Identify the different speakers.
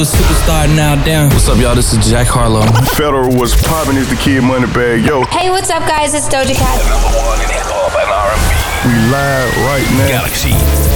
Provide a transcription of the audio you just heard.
Speaker 1: Superstar now down. What's up, y'all? This is Jack Harlow.
Speaker 2: Federal was popping is the Kid Moneybag. Yo.
Speaker 3: Hey, what's up, guys? It's Doja Cat.
Speaker 4: The #1 in hip hop and R&B.
Speaker 2: We live right now.
Speaker 4: Galaxy.